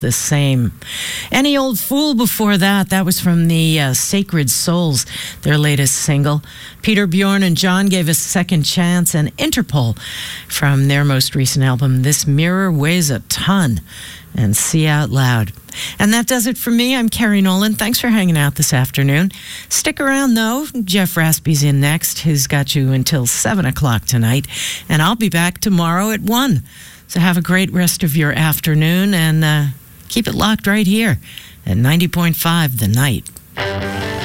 the same. Any Old Fool before that. That was from the Sacred Souls, their latest single. Peter, Bjorn, and John gave us Second Chance, and Interpol from their most recent album, This Mirror Weighs a Ton, and See Out Loud. And that does it for me. I'm Carrie Nolan. Thanks for hanging out this afternoon. Stick around, though. Jeff Raspy's in next. He's got you until 7 o'clock tonight. And I'll be back tomorrow at 1. So have a great rest of your afternoon, and keep it locked right here at 90.5 The Night.